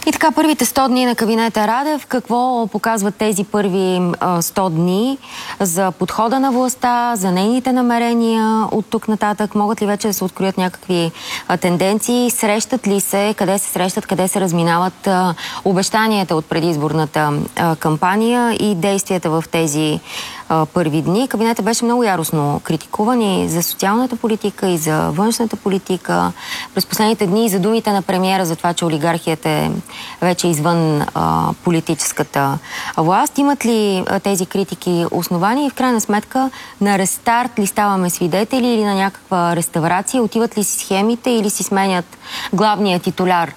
И така, първите 100 дни на кабинета Радев, какво показват тези първи 100 дни за подхода на властта, за нейните намерения от тук нататък? Могат ли вече да се откроят някакви тенденции? Срещат ли се? Къде се срещат? Къде се разминават обещанията от предизборната кампания и действията в тези първи дни? Кабинетът беше много яростно критикуван и за социалната политика, и за външната политика. През последните дни и за думите на премиера за това, че олигархията е вече извън политическата власт. Имат ли тези критики основания и в крайна сметка на рестарт ли ставаме свидетели или на някаква реставрация? Отиват ли си схемите или си сменят главния титуляр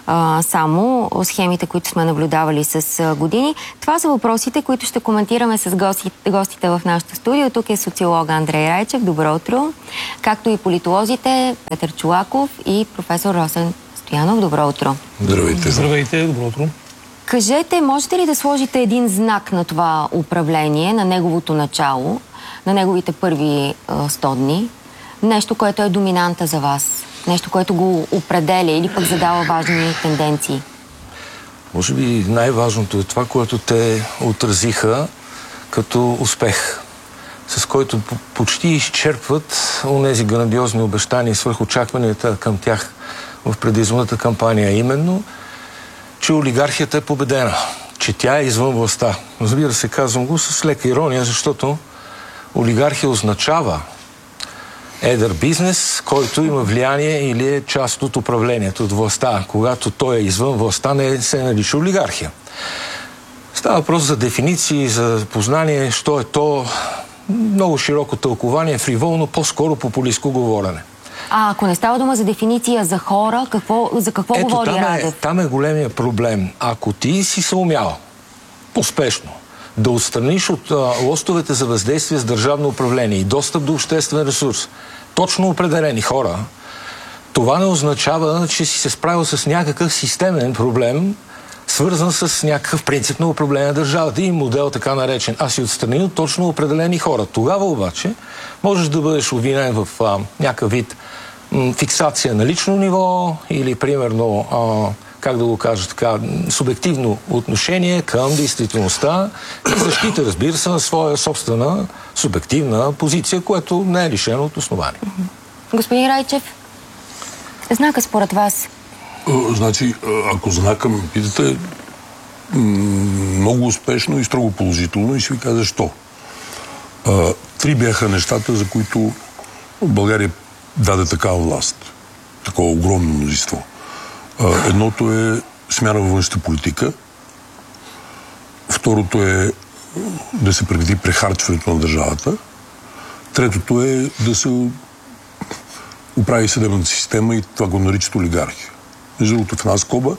само схемите, които сме наблюдавали с години? Това са въпросите, които ще коментираме с гостите в нашата студио. Тук е социолог Андрей Райчев. Добро утро. Както и политолозите Петър Чолаков и професор Росен Стоянов. Добро утро. Здравейте. Здравейте, добро утро. Кажете, можете ли да сложите един знак на това управление, на неговото начало, на неговите първи 100 дни? Нещо, което е доминанта за вас? Нещо, което го определя или пък задава важни тенденции? Може би най-важното е това, което те отразиха като успех, с който почти изчерпват онези грандиозни обещания свърх очакванията към тях в предизборната кампания, именно, че олигархията е победена, че тя е извън властта. Разбира се, казвам го с лека ирония, защото олигархия означава едър бизнес, който има влияние или е част от управлението, от властта. Когато той е извън властта, не се нарича олигархия. Става въпрос за дефиниции, за познание, що е то, много широко тълкование, фриволно, по-скоро популистко говорене. А ако не става дума за дефиниция за хора, за какво говори Радев? Там е големия проблем. Ако ти си се умял успешно да отстраниш от лостовете за въздействие с държавно управление и достъп до обществен ресурс точно определени хора, това не означава, че си се справил с някакъв системен проблем, свързан с някакъв принцип на управление на държавата и модел така наречен. Аз си отстранил точно определени хора. Тогава обаче можеш да бъдеш обвинен в някакъв вид фиксация на лично ниво или примерно, как да го кажа така, субективно отношение към действителността и защита, разбира се, на своя собствена субективна позиция, което не е лишено от основание. Господин Райчев, знака според вас? Значи, ако знака ме питате, много успешно и строго положително и ще ви кажа защо. Три бяха нещата, за които България даде такава власт. Такова огромно мнозинство. Едното е смяна във външната политика. Второто е да се прекрати прехарчването на държавата. Третото е да се оправи съдебната система и това го наричат олигархия. Между другото, в една скоба,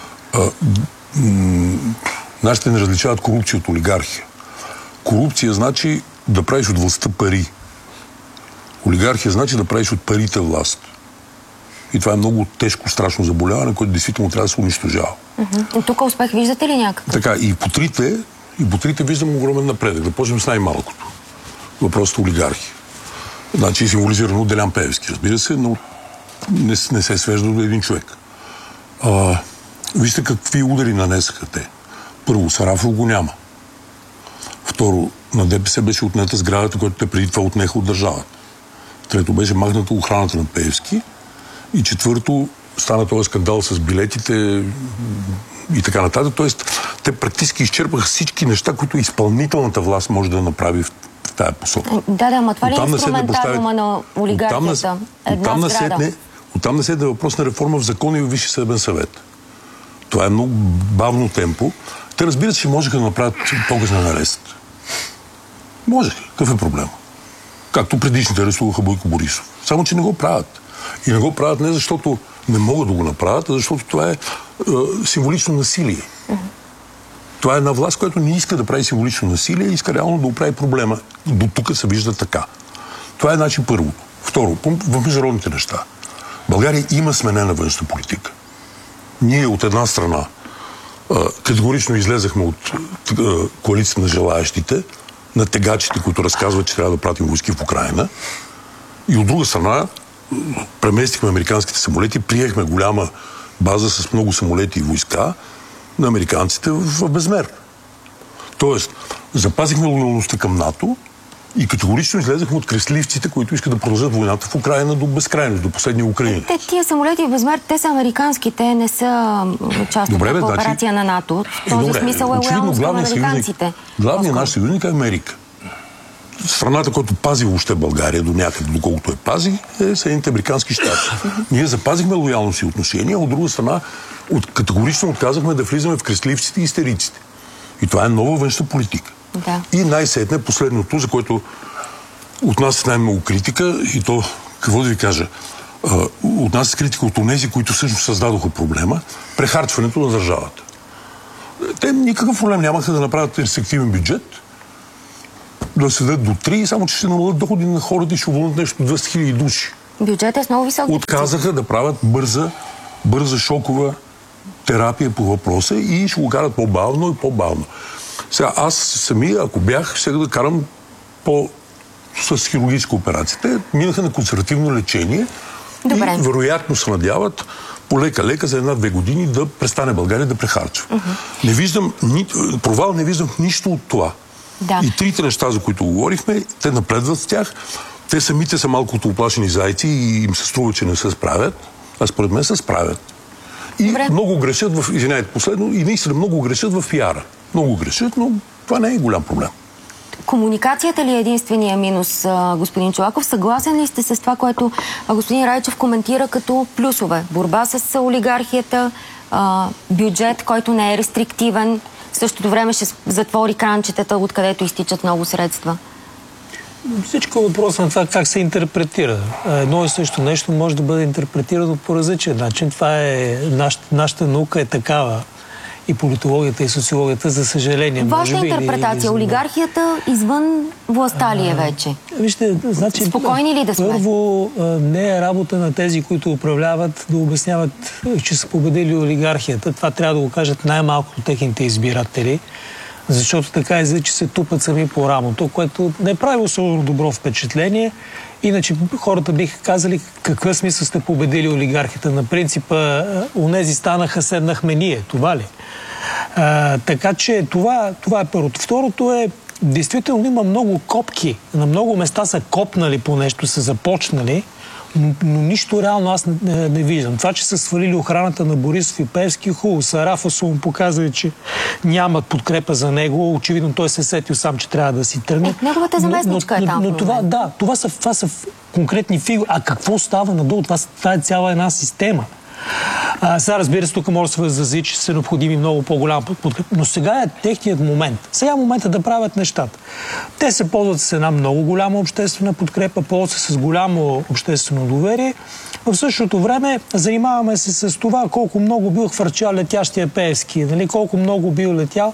нашите не различават корупция от олигархия. Корупция значи да правиш от властта пари. Олигархия значи да правиш от парите власт. И това е много тежко, страшно заболяване, което действително трябва да се унищожава. Тук успех виждате ли някакъв? Така, и по трите виждам огромен напредък. Да почнем с най-малкото. Въпросът е олигархия. Значи символизирано от Делян Пеевски, разбира се, но не се свежда до един човек. Вижте какви удари нанесаха те. Първо, Сарафов го няма. Второ, на ДПС беше отнета сградата, която те преди това отнеха от държавата. Трето, беше махната охраната на Пеевски. И четвърто, стана този скандал с билетите и така нататък. Тоест, те практически изчерпаха всички неща, които изпълнителната власт може да направи в тая посока. Да, ама това ли е инструментариума на олигархията? Една сграда. Оттам наседне въпрос на реформа в закон и в Висши съдебен съвет. Това е много бавно темпо. Те разбират, че можеха да направят показен арест. Можеха. Какъв е проблема? Както предишните арестуваха Бойко Борисов. Само, че не го правят. И не го правят не защото не могат да го направят, а защото това е символично насилие. Това е една власт, която не иска да прави символично насилие, иска реално да оправи проблема. До тук се вижда така. Това е начин първо. Второ, в международните неща. България има сменена външна политика. Ние от една страна категорично излезахме от коалицията на желаящите, на тегачите, които разказват, че трябва да пратим войски в Украйна. И от друга страна преместихме американските самолети, приехме голяма база с много самолети и войска на американците в безмер. Тоест, запазихме лоялността към НАТО и категорично излезахме от кресливците, които искат да продължат войната в Украйна до безкрайност, до последния украинец. Тия самолети в безмер, те са американски, те не са част от операция на НАТО. В този смисъл е лоялност към американците. Главният наш съюзник е Америка. Страната, която пази въобще България до някъде, доколкото пази, е Съединените американски щати. Ние запазихме лоялност и отношения, от друга страна категорично отказахме да влизаме в кресливците и истериците. И това е нова външна политика. Да. И най-сетне последното, за което от нас е най-много критика, и то, какво да ви кажа, от нас е критика от онези, които всъщност създадоха проблема, прехарчването на държавата. Те никакъв проблем нямаха да направят рестриктивен бюджет, да се дадат до 3, само че ще намалят доходи на хората и ще уволнят нещо 200 000 души. Бюджетът е с много висок. Отказаха да правят бърза шокова терапия по въпроса и ще го карат по-бавно и по-бавно. Сега аз сами, ако бях, ще да карам с хирургическа операция. Те минаха на консервативно лечение. Добре. И вероятно се надяват по лека за 1-2 години да престане България да прехарчва. Не виждам, провал не виждам нищо от това. Да. И трите неща, за които говорихме, те напредват с тях. Те самите са малко оплашени зайци и им се струва, че не се справят. А според мен се справят. И много грешат последно, и наистина много грешат в пиара. Много грешат, но това не е голям проблем. Комуникацията ли е единствения минус, господин Чолаков? Съгласен ли сте с това, което господин Райчев коментира като плюсове? Борба с олигархията, бюджет, който не е рестриктивен, в същото време ще затвори кранчетата, откъдето изтичат много средства? Всичко е въпрос на това как се интерпретира. Едно и също нещо може да бъде интерпретирано по различен начин. Това е... Нашата наука е такава. И политологията, и социологията, за съжаление. Ваша интерпретация, олигархията извън властта ли е вече? Вижте, значи... Спокойни ли да сме? Първо, не е работа на тези, които управляват, да обясняват, че са победили олигархията. Това трябва да го кажат най-малко техните избиратели. Защото така излиза, че се тупат сами по рамото, което не прави особено добро впечатление. Иначе хората биха казали какъв смисъл сте победили олигархията. На принципа, онези станаха, седнахме ние. Това ли? Така че това е първото. Второто е, действително има много копки. На много места са копнали по нещо, са започнали, но нищо реално аз не виждам. Това, че са свалили охраната на Борисов и Пеевски, хубаво. Сарафа са му показали, че нямат подкрепа за него. Очевидно той се сетил сам, че трябва да си тръгне. Неговата заместничка е там. Но това са конкретни фигури. А какво става надолу? Това е цяла една система. Сега, разбира се, тук може да се възрази, че са необходими много по-голяма подкрепа. Но сега е техният момент. Сега е момента да правят нещата. Те се ползват с една много голяма обществена подкрепа, ползват се с голямо обществено доверие. В същото време занимаваме се с това колко много бил хвърчал летящия Пеевски, нали? Колко много бил летял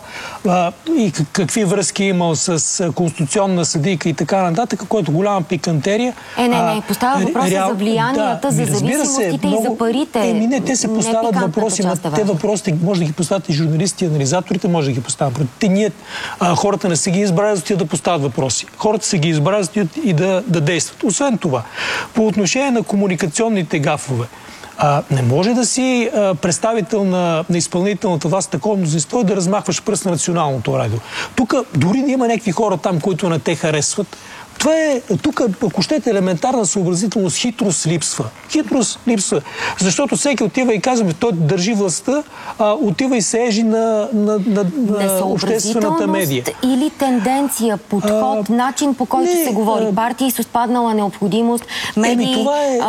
и какви връзки имал с конституционна съдийка и така нататък, което голяма пикантерия. Не. Поставя въпроса за влиянията, за зависимостите и за парите. Не, те се поставят въпроси. Те въпросите може да ги поставят и журналисти, и анализаторите, може да ги поставят. Хората не са ги избрали за да поставят въпроси. Хората са ги избрали за и да действат. Освен това, по отношение на комуникационните гафове, не може да си представител на изпълнителната власт такова мнозинство и да размахваш пръст на националното радио. Тук дори да има някакви хора там, които не те харесват, това е, тук, ако щете, елементарна съобразителност, хитрост липсва. Хитрост липсва. Защото всеки отива и казваме, той държи властта, отива и се ежи на обществената медия. Или тенденция, подход, начин по който се говори. Партии с отпаднала необходимост, медии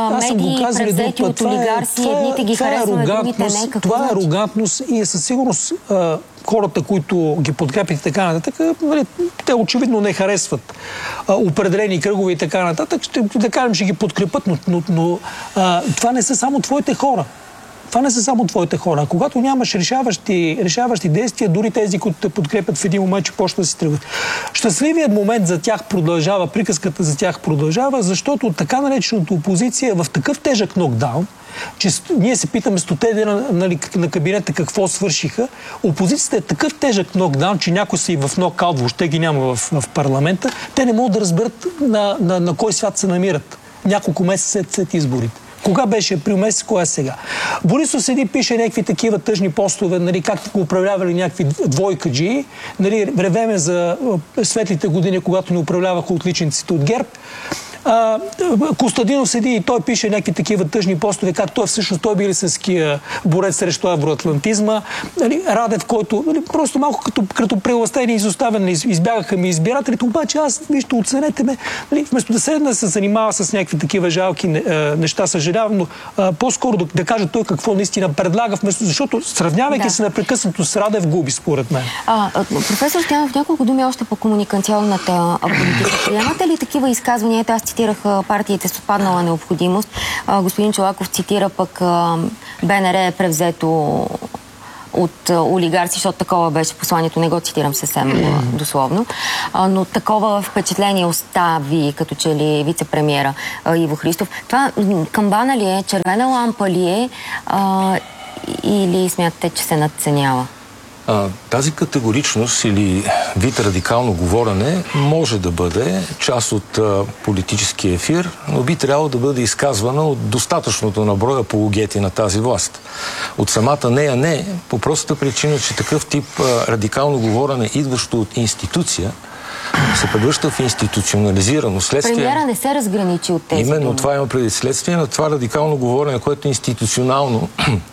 превзети от олигарси, едните ги харесваме, другите не. Това е арогантност и със сигурност хората, които ги подкрепят и така нататък, те очевидно не харесват определени кръгове и така нататък. Да кажем, ще ги подкрепят, но това не са само твоите хора. Това не са само твоите хора. А когато нямаш решаващи действия, дори тези, които те подкрепят в един момент, че почва да си тръгват. Щастливият момент за тях продължава, приказката за тях продължава, защото така наречената опозиция е в такъв тежък нокдаун, че ние се питаме 100 дена на кабинета какво свършиха. Опозицията е такъв тежък нокдаун, че някой са и в нокаут, въобще ги няма в парламента. Те не могат да разберат на кой свят се намират няколко месеца след изборите. Кога беше април месец, кога е сега? Борисов седи, пише някакви такива тъжни постове, нали, както го управлявали някакви двойкаджии, нали, ревеме за светлите години, когато ни управляваха отличниците от ГЕРБ. Костадинов седи и той пише някакви такива тъжни постове, как той всъщност той бил истинския борец срещу евроатлантизма. Нали, Радев, който нали, просто малко като превластен и изоставен, избягаха ми избирателите, обаче аз, вижте, оценете ме, нали, вместо да седна да се занимава с някакви такива жалки неща, съжалявам, но по-скоро да каже той какво наистина предлага, защото сравнявайки се непрекъснато с Радев, губи, според мен. Професор Стоянов, няколко думи още по комуникационната политика. Приемате ли такива изказвания? Аз цитирах партиите с отпаднала необходимост. Господин Чолаков цитира пък БНР е превзето от олигарси, защото такова беше посланието. Не го цитирам съвсем дословно. Но такова впечатление остави като че ли вице-премиера Иво Христов. Това камбана ли е, червена лампа ли е или смятате, че се надценява? Тази категоричност или вид радикално говорене може да бъде част от политическия ефир, но би трябвало да бъде изказвана от достатъчното наброй апологети на тази власт. От самата нея не, по простата причина, че такъв тип радикално говорене, идващо от институция, се превръща в институционализирано следствие. Премиера не се разграничи от тези Именно това има преди следствие на това радикално говорене, което институционално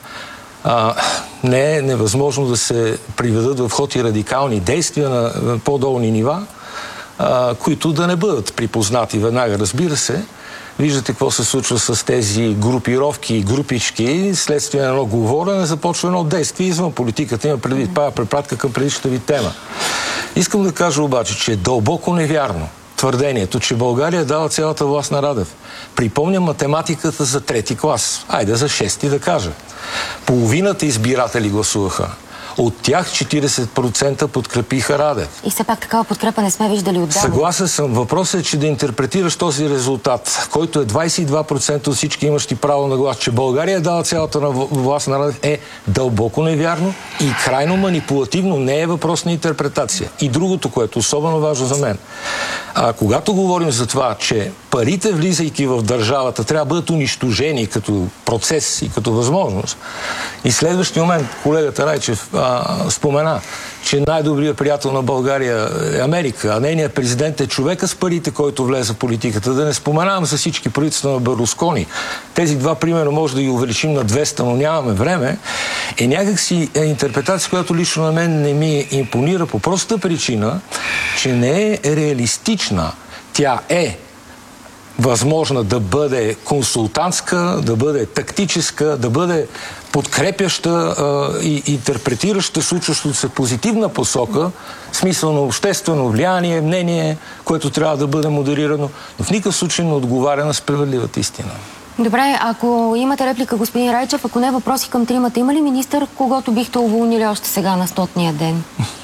не е невъзможно да се приведат в ход и радикални действия на по-долни нива, които да не бъдат припознати веднага. Разбира се, виждате какво се случва с тези групировки и групички, следствие на едно говорене, започва едно действие извън политиката. Има препратка към предишната ви тема. Искам да кажа обаче, че е дълбоко невярно твърдението, че България дава цялата власт на Радев. Припомням математиката за 3-ти клас. Айде за 6-ти да кажа. Половината избиратели гласуваха. От тях 40% подкрепиха Радев. И все пак такава подкрепа не сме виждали отдавна. Съгласен съм. Въпросът е, че да интерпретираш този резултат, който е 22% от всички имащи право на глас, че България дава цялата власт на Радев, е дълбоко невярно и крайно манипулативно. Не е въпрос на интерпретация. И другото, което е особено важно за мен. Когато говорим за това, че парите, влизайки в държавата, трябва да бъдат унищожени като процес и като възможност, и следващия момент колегата Райчев спомена, че най-добрият приятел на България е Америка, а нейният президент е човека с парите, който влезе в политиката. Да не споменавам за всички правителства на Берлускони. Тези два примера може да ги увеличим на 200, но нямаме време. Е някакси интерпретация, която лично на мен не ми импонира по простата причина, че не е реалистична. Тя е възможна да бъде консултантска, да бъде тактическа, да бъде подкрепяща и интерпретираща случващото се позитивна посока, смисъл на обществено влияние, мнение, което трябва да бъде модерирано, но в никакъв случай не отговаря на справедливата истина. Добре, ако имате реплика, господин Райчев, ако не въпроси към тримата, има ли министър, когото бихте уволнили още сега на 100-ния ден?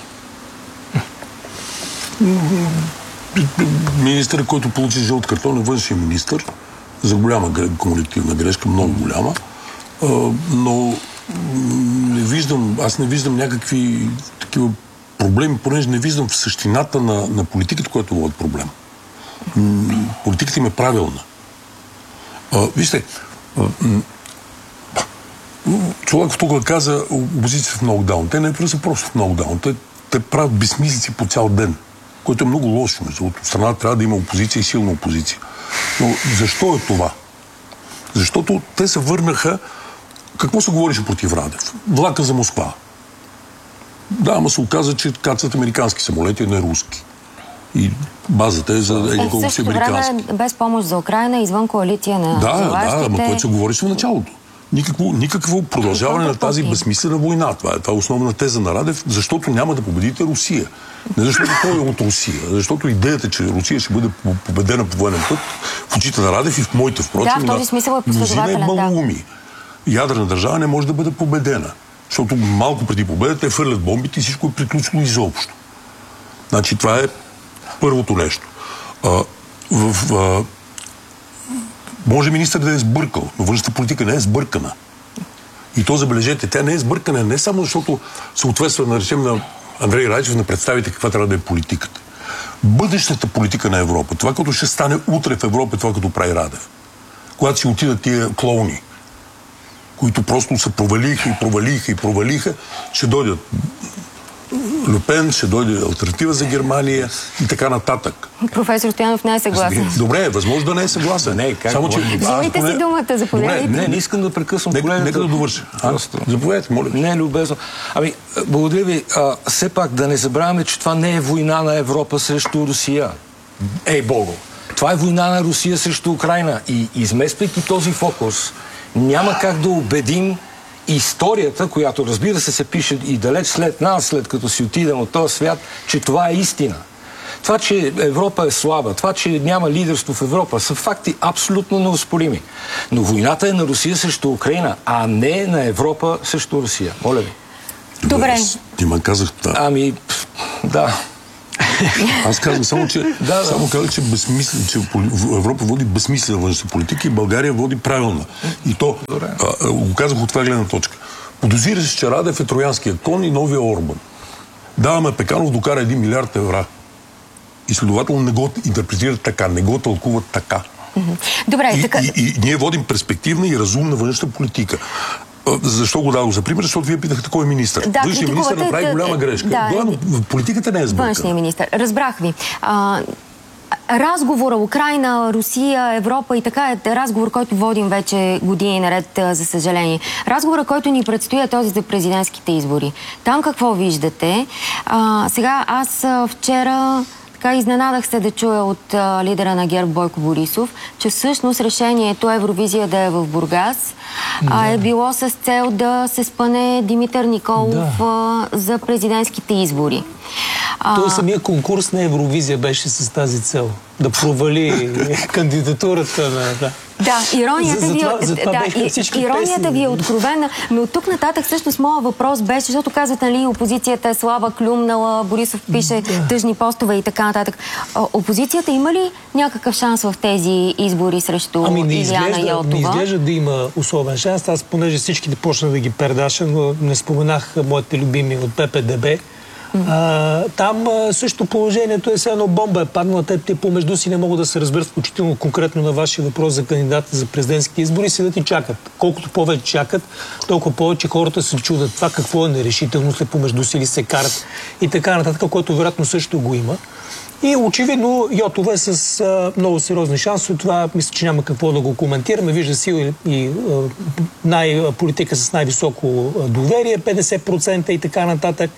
Министър, който получи жълт картон, е външен министър, за голяма колективна грешка, много голяма, но аз не виждам някакви такива проблеми, понеже не виждам в същината на политиката, която водят проблем. Политиката им е правилна. Вижте, Чолаков тук каза опозицията в нокдаун. Те не са просто в нокдаун. Те правят безсмислици по цял ден, което е много лошо. Защото страната трябва да има опозиция и силна опозиция. Но защо е това? Защото те се върнаха... Какво се говореше против Радев? Влака за Москва. Да, ама се оказа, че кацат американски самолети, а не руски. И базата е за колко си американски. Време, без помощ за Украина, извън коалиция на желащите. Да, ама което се говореше в началото. Никакво продължаване на тази безсмислена война. Това е основна теза на Радев, защото няма да победите Русия. Не защото той е от Русия, защото идеята, че Русия ще бъде победена по военен път в очите на Радев и в моите, впрочем, да, в този смисъл е последователен. малуми. Ядрена държава не може да бъде победена, защото малко преди победата те фърлят бомбите и всичко е приключило изобщо. Значи това е първото нещо. Може министър да е сбъркал, но външната политика не е сбъркана. И то, забележете, тя не е сбъркана не само защото съответства, да речем, на Андрей Райчев, на представите каква трябва да е политиката. Бъдещата политика на Европа, това, което ще стане утре в Европа, това, като прави Радев. когато си отидат тия клоуни, които просто се провалиха, ще дойдат Люпен, ще дойде алтернатива за Германия и така нататък. Професор Стоянов не е съгласен. Добре, възможно да не е съгласен. Не, как? Само, че... Взимайте си думата, заповядайте. Не искам да прекъсвам колегата. Нека да довърша. Заповядайте, моля. Не, любезно. Ами, благодаря ви. Все пак да не забравяме, че това не е война на Европа срещу Русия. Ей, Богу! Това е война на Русия срещу Украйна. И измествайки този фокус, няма как да убедим историята, която разбира се пише и далеч след нас, след като си отидем от този свят, че това е истина. Това, че Европа е слаба, това, че няма лидерство в Европа, са факти абсолютно неоспорими. Но войната е на Русия срещу Украйна, а не на Европа срещу Русия. Моля ви. Добре. Ти ме казах това. Ами, да. Аз казвам само, че Европа води безсмислена външна политика и България води правилна. И то, го казах от това гледна точка. Подозира се, че Радев е троянския кон и новия Орбан. Даваме Пеканов докара 1 милиард евра. И следователно не го интерпретират така, не го тълкуват така. Добре, и ние водим перспективна и разумна външна политика. Защо го дадох за пример? Защото вие питахте кой е министър. Да, външният министър направи голяма грешка. Да, политиката не е сбъркана. Външният министър. Разбрах ви. Разговора Украйна, Русия, Европа и така е разговор, който водим вече години наред, за съжаление. Разговора, който ни предстои е този за президентските избори. Там какво виждате? Сега аз вчера изненадах се да чуя от лидера на ГЕРБ Бойко Борисов, че всъщност решението Евровизия да е в Бургас е било с цел да се спъне Димитър Николов за президентските избори. Той самия конкурс на Евровизия беше с тази цел. Да провали кандидатурата на... Да, иронията ви е откровена, но от тук нататък всъщност моят въпрос беше, защото казвате, нали, опозицията е слаба, клюмнала, Борисов пише тъжни постове и така нататък. Опозицията има ли някакъв шанс в тези избори срещу Илияна Йотова? Не изглежда да има особен шанс. Аз, понеже всичките почна да ги пердаша, но не споменах моите любими от ППДБ. Там също положението е все едно бомба е паднала. Те помежду си не могат да се разберат, включително конкретно на вашия въпрос за кандидата за президентските избори, седят и чакат. Колкото повече чакат, толкова повече хората се чудят това какво е нерешително, след помежду си ли се карат и така нататък, което вероятно също го има. И очевидно Йотова е с много сериозни шансове. Това мисля, че няма какво да го коментираме. Вижда си и политика с най-високо доверие, 50% и така нататък.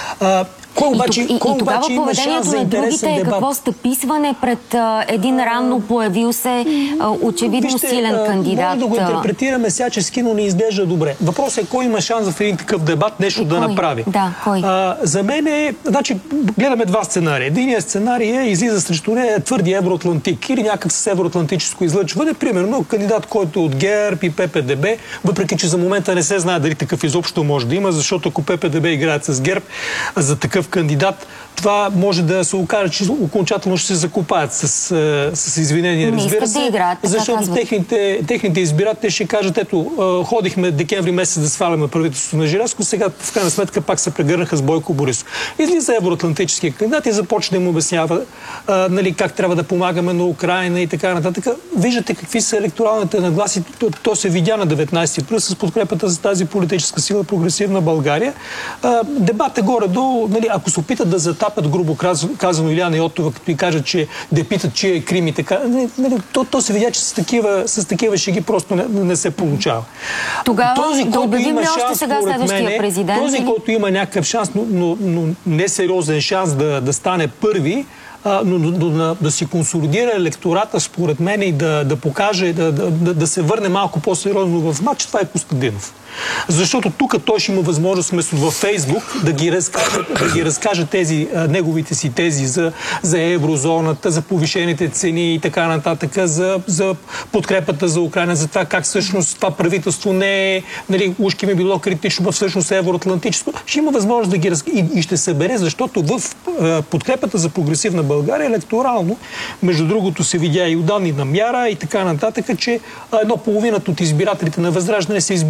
Тогава поведението на другите е какво стъписване пред един ранно появил се очевидно силен кандидат. Може да го интерпретираме всячески, но не изглежда добре. Въпросът е кой има шанс в един такъв дебат нещо да направи. Да, кой? За мен гледаме два сценария. Единият сценарий е излиза срещу нея твърди евроатлантик или някакъв с евроатлантическо излъчване. Примерно кандидат, който е от ГЕРБ и ППДБ, въпреки че за момента не се знае дали такъв изобщо може да има, защото ако ППДБ играят с ГЕРБ за такъв кандидат, това може да се окаже, че окончателно ще се закопаят с извинение, разбира се. Защото техните избиратели ще кажат, ето, ходихме декември месец да сваляме правителството на Желязко, сега в крайна сметка пак се прегърнаха с Бойко Борисов. Излиза евроатлантическия кандидат и започне да му обяснява как трябва да помагаме на Украйна и така нататък. Виждате какви са електоралните нагласи. То се видя на 19 април с подкрепата за тази политическа сила прогресивна България. Дебат е горе-долу, ако се опитат да затапят, грубо казано, Илияна Йотова, като и кажат, че да питат, че е Крим и така, то се видя, че с такива шеги просто не се получава. този, да обявим ли още сега следващия президент? Този, който има някакъв шанс, но не сериозен шанс да стане първи, но да си консолидира електората, според мен, и да покаже, да се върне малко по-сериозно в матч, това е Костадинов. Защото тук той ще има възможност вместо във Фейсбук да ги разкаже неговите си тези за еврозоната, за повишените цени и така нататък, за подкрепата за Украйна, за това как всъщност това правителство не е, ушки ми било критично, но всъщност е евроатлантическо. Ще има възможност да ги и ще събере, защото в подкрепата за прогресивна България електорално, между другото се видя и от данни на Мяра и така нататък, че половината от избирателите на Възраждане са избягали при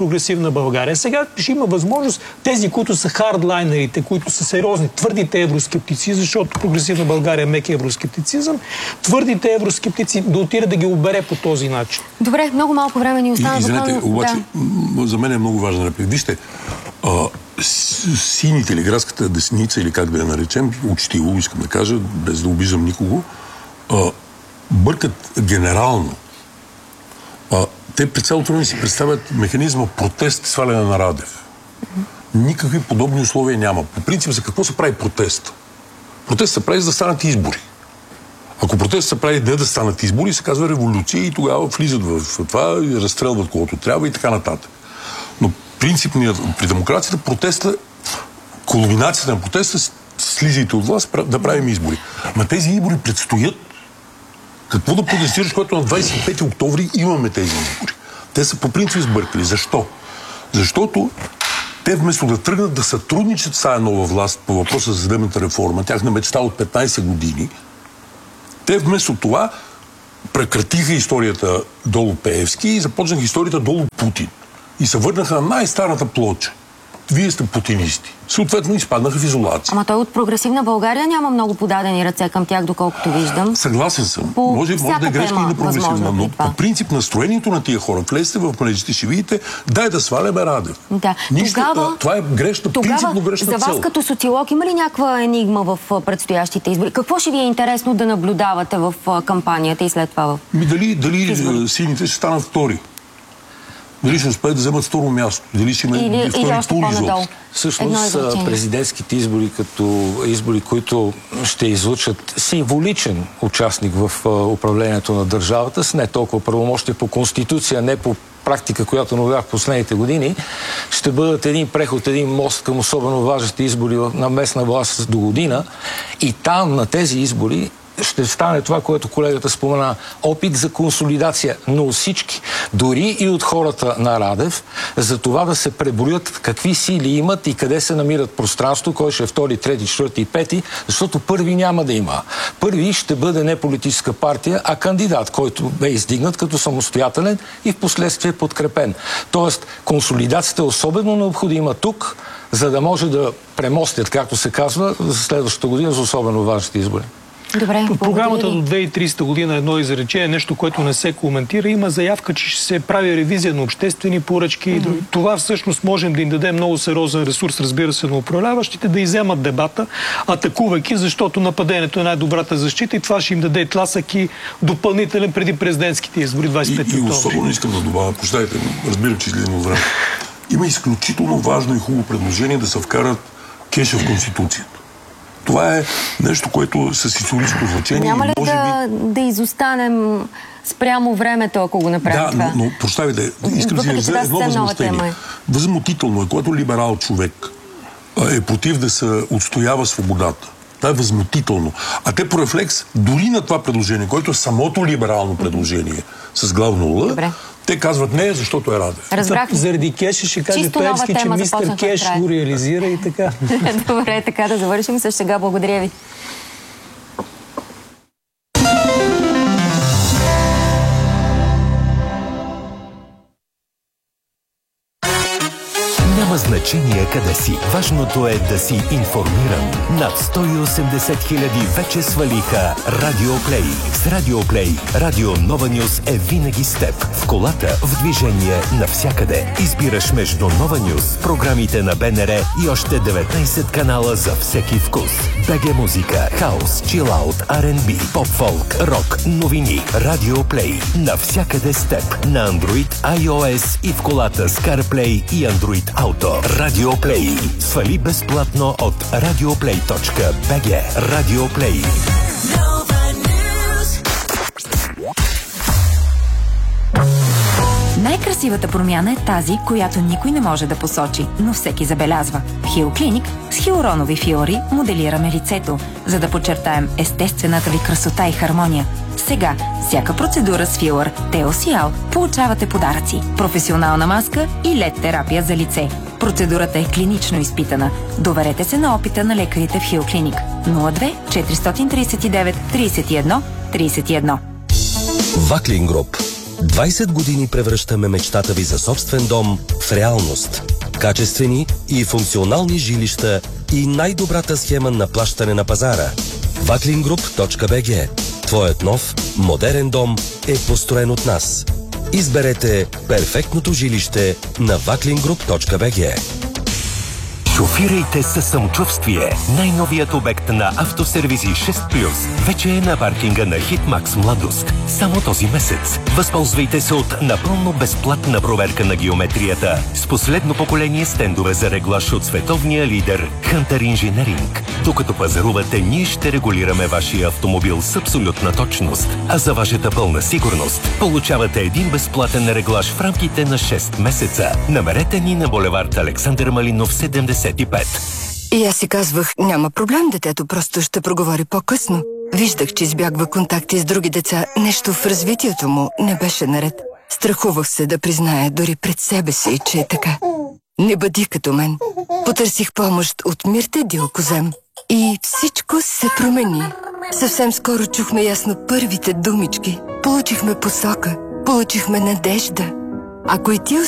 Прогресивна България. Сега ще има възможност тези, които са хардлайнерите, които са сериозни, твърдите евроскептици, защото Прогресивна България е мек евроскептицизъм, твърдите евроскептици да отиде да ги обере по този начин. Добре, много малко време ни остана. Извинете, обаче, за мен е много важна реплика. Вижте, сините или градската десница, или как да я наречем, учтиво, искам да кажа, без да обиждам никого, бъркат генерално. Те през цялото време си представят механизма протест, сваляне на Радев. Никакви подобни условия няма. По принцип, за какво се прави протест? Протест се прави за да станат избори. Ако протест се прави да станат избори, се казва революция и тогава влизат в това и разстрелват колкото трябва и така нататък. Но принципният при демокрацията протеста, кулминацията на протеста, слизайте от власт да правим избори. Ма тези избори предстоят. Какво да протестираш, когато на 25 октомври имаме тези избори? Те са по принцип сбъркали. Защо? Защото те вместо да тръгнат да сътрудничат с тази нова власт по въпроса за съдебната реформа, тяхна мечта от 15 години, те вместо това прекратиха историята долу Пеевски и започнаха историята долу Путин. И се върнаха на най-старата плоча. Вие сте путинисти. Съответно изпаднаха в изолация. Ама той от Прогресивна България няма много подадени ръце към тях, доколкото виждам. Съгласен съм. Може да е грешка и на Прогресивна, но по принцип настроението на тия хора, влезте в мрежите, ще видите, дай да сваляме Радев. Да. Това е грешна, принципно грешна цел. За вас като социолог има ли някаква енигма в предстоящите избори? Какво ще ви е интересно да наблюдавате в кампанията и след това дали сините ще станат втори? Дали ще успеят да вземат второ място? Дали ще има втори тур изобщо? Всъщност президентските избори като избори, които ще излучат символичен участник в управлението на държавата, с не толкова правомощие по Конституция, не по практика, която наблюдах в последните години, ще бъдат един преход, един мост към особено важните избори на местна власт до година. И там на тези избори ще стане това, което колегата спомена, опит за консолидация, но всички, дори и от хората на Радев, за това да се преброят какви сили имат и къде се намират пространство, кой ще е втори, трети, четвърти и пети, защото първи няма да има. Първи ще бъде не политическа партия, а кандидат, който бе издигнат като самостоятелен и в последствие подкрепен. Тоест, консолидацията е особено необходима тук, за да може да премостят, както се казва, за следващата година за особено важните избори. Добре, програмата до 2030 година едно изречение, нещо, което не се коментира. Има заявка, че ще се прави ревизия на обществени поръчки. Това всъщност можем да им дадем много сериозен ресурс, разбира се, на управляващите, да иземат дебата, атакувайки, защото нападението е най-добрата защита и това ще им даде тласък и допълнителен преди президентските избори 25 октомври. И особено искам да добавя, прощайте, разбирам, че излизам от време. Има изключително важно и хубаво предложение да се вкарат кеша в Конституцията. Това е нещо, което със историческо значение. Няма ли да изостанем спрямо времето, ако го направим това? Да, но прощавайте, искам да си едно възмущение. Възмутително е, когато либерал човек е против да се отстоява свободата. Това е възмутително. А те по рефлекс, дори на това предложение, което е самото либерално предложение с главно Л, те казват не, защото е Радев. Разбрах. Заради Кеша ще каже Пеевски, че мистер Кеш го реализира и така. Добре, така да завършим също сега. Благодаря ви. Няма значение къде си. Важното е да си информиран. Над 180 хиляди вече свалиха Радио Плей. С Радио Плей Радио Нова Нюз е винаги с теб. В колата, в движение, навсякъде. Избираш между Нова Нюз, програмите на БНР и още 19 канала за всеки вкус. БГ музика, хаус, чилаут, R&B, поп-фолк, рок, новини. Радио Плей. Навсякъде с теб. На Android, iOS и в колата с CarPlay и Android Auto. Радио Плей. Свали безплатно от radioplay.bg. Радио Плей. Най-красивата промяна е тази, която никой не може да посочи, но всеки забелязва. В Хил Клиник с хиалуронови фиори моделираме лицето, за да подчертаем естествената ви красота и хармония. Сега, всяка процедура с филър Теосиал получавате подаръци, професионална маска и LED терапия за лице. Процедурата е клинично изпитана. Доверете се на опита на лекарите в Хил Клиник. 02 439 31 31. Ваклин Груп. 20 години превръщаме мечтата ви за собствен дом в реалност. Качествени и функционални жилища и най-добрата схема на плащане на пазара. Vaclingroup.bg. Твоят нов, модерен дом е построен от нас. Изберете перфектното жилище на Vaclingroup.bg. Шофирайте със самочувствие. Най-новият обект на Автосервизи 6+. Вече е на паркинга на Хитмакс Младост. Само този месец. Възползвайте се от напълно безплатна проверка на геометрията с последно поколение стендове за реглаж от световния лидер Hunter Engineering. Докато пазарувате, ние ще регулираме вашия автомобил с абсолютна точност. А за вашата пълна сигурност получавате един безплатен реглаж в рамките на 6 месеца. Намерете ни на булевард Александър Малинов 75. И аз си казвах, няма проблем, детето просто ще проговори по-късно. Виждах, че избягва контакти с други деца. Нещо в развитието му не беше наред. Страхувах се да призная дори пред себе си, че е така. Не бъди като мен. Потърсих помощ от Мирте Дилкозем. И всичко се промени. Съвсем скоро чухме ясно първите думички. Получихме посока. Получихме надежда. Ако и ти